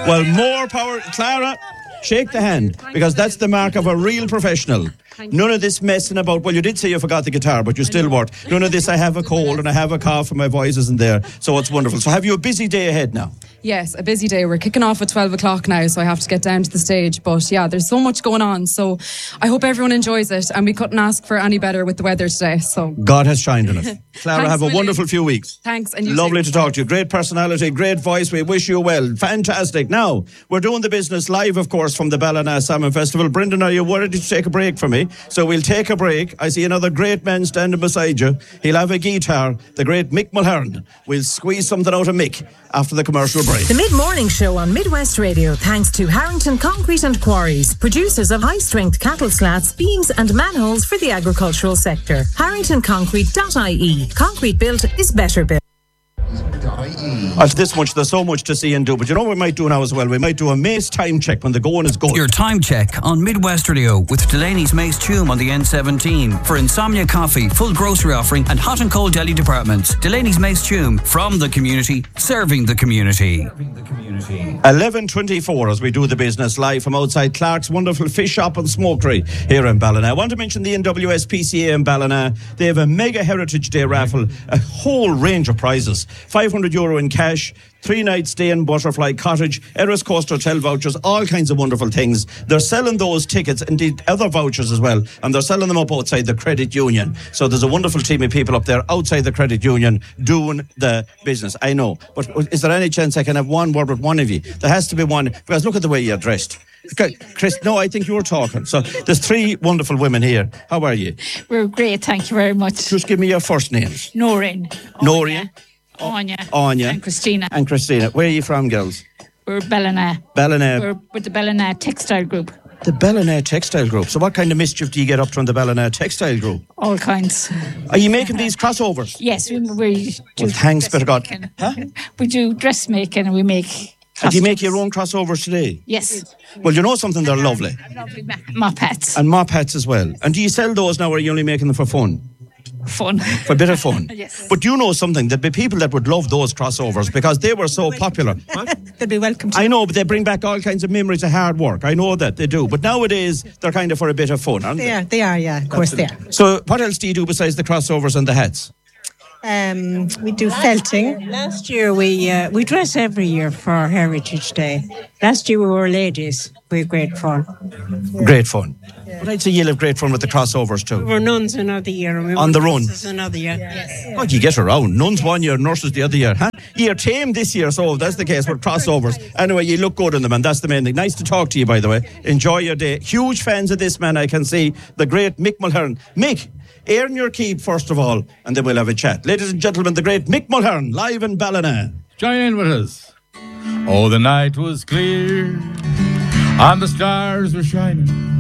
Well, more power. Clara, shake the hand, because that's the mark of a real professional. None of this messing about. Well, you did say you forgot the guitar, but you still weren't. None of this, I have a cold and I have a cough and my voice isn't there. So it's wonderful. So have you a busy day ahead now? Yes, a busy day. We're kicking off at 12 o'clock now, so I have to get down to the stage. But yeah, there's so much going on. So I hope everyone enjoys it. And we couldn't ask for any better with the weather today. So God has shined on us. Clara, Thanks, have a William. wonderful few weeks. Thanks. And you Lovely too. to talk to you. Great personality, great voice. We wish you well. Fantastic. Now, we're doing the business live, of course, from the Ballina Salmon Festival. Brendan, are you worried to take a break from me? So we'll take a break. I see another great man standing beside you. He'll have a guitar, the great Mick Mulhern. We'll squeeze something out of Mick after the commercial break. The Mid-Morning Show on Midwest Radio, thanks to Harrington Concrete and Quarries, producers of high-strength cattle slats, beams and manholes for the agricultural sector. HarringtonConcrete.ie. Concrete built is better built. This much, there's so much to see and do. But you know what we might do now as well? We might do a Mace time check when the going is good. Your time check on Midwest Radio with Delaney's Mace Tume on the N17. For Insomnia Coffee, full grocery offering and hot and cold deli departments. Delaney's Mace Tume, from the community, serving the community. 11:24 as we do the business live from outside Clark's wonderful fish shop and smokery here in Ballina. I want to mention the NWSPCA in Ballina. They have a mega Heritage Day raffle, a whole range of prizes. €500 in cash, 3 nights stay in Butterfly Cottage, Eris Coast Hotel vouchers, all kinds of wonderful things. They're selling those tickets, indeed other vouchers as well, and they're selling them up outside the Credit Union. So there's a wonderful team of people up there outside the Credit Union doing the business. I know, but is there any chance I can have one word with one of you? There has to be one, because look at the way you're dressed. Chris, no, I think you were talking. So there's 3 wonderful women here. How are you? We're great, thank you very much. Just give me your first names. Noreen. Noreen. Anya. And Christina. And Christina. Where are you from, girls? We're Ballina. Ballina. We're with the Ballina Textile Group. The Ballina Textile Group. So what kind of mischief do you get up from the Ballina Textile Group? All kinds. Are you making these crossovers? Yes, we do. Well, thanks, better God. Huh? We do dressmaking and we make. And do you make your own crossovers today? Yes. Well, you know something? They're lovely. Mop hats. And mop hats as well. And do you sell those now, or are you only making them for fun? Fun. For a bit of fun. Yes. But you know something? There'd be people that would love those crossovers because they were so popular. They'd be welcome to. I know, but they bring back all kinds of memories of hard work. I know that they do. But nowadays, they're kind of for a bit of fun, aren't they? They are, yeah. Of course they are. So what else do you do besides the crossovers and the hats? We do felting. Last year we dress every year for Heritage Day. Last year we were ladies. We had great fun. Great fun. Yeah. But I'd say you'll have great fun with the crossovers too. We were nuns another year. And we on the run. Another year. Yes. God, you get around. Nuns one year, nurses the other year. Huh? You're tame this year, so that's the case with crossovers. Anyway, you look good in them, and that's the main thing. Nice to talk to you, by the way. Enjoy your day. Huge fans of this man, I can see. The great Mick Mulhern. Mick, earn your keep first of all, and then we'll have a chat. Ladies and gentlemen, the great Mick Mulhern, live in Ballina. Join in with us. Oh, the night was clear, and the stars were shining.